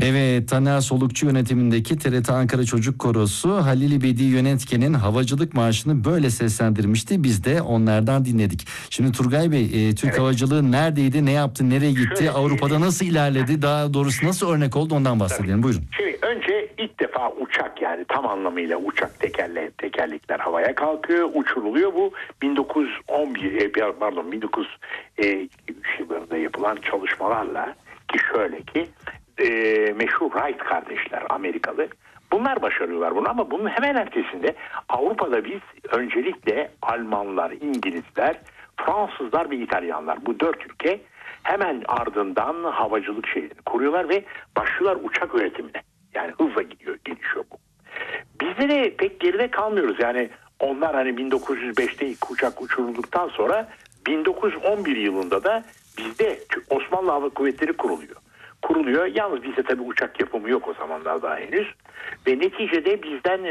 Evet, Taner Solukçu yönetimindeki TRT Ankara Çocuk Korosu Halil Bedi Yönetken'in havacılık marşını böyle seslendirmişti. Biz de onlardan dinledik. Şimdi Turgay Bey, Türk Evet. havacılığı neredeydi, ne yaptı, nereye gitti, Şöyle Avrupa'da nasıl ilerledi, daha doğrusu nasıl örnek oldu, ondan bahsedelim. Buyurun. Şimdi önce ilk defa uçak, yani tam anlamıyla uçak tekerlekler havaya kalkıyor, uçuruluyor. Bu 1903 yıllarında yapılan çalışmalarla, ki şöyle ki meşhur Wright kardeşler, Amerikalı, bunlar başarıyorlar bunu, ama bunun hemen ertesinde Avrupa'da biz öncelikle Almanlar, İngilizler, Fransızlar ve İtalyanlar, bu 4 ülke hemen ardından havacılık şeyini kuruyorlar ve başlıyorlar uçak üretimine. Yani hızla gelişiyor bu. Bizde de pek geride kalmıyoruz. Yani onlar hani 1905'te ilk uçak uçurulduktan sonra 1911 yılında da bizde Osmanlı Hava Kuvvetleri kuruluyor. Yalnız bizde tabii uçak yapımı yok o zamanlar daha henüz. Ve neticede bizden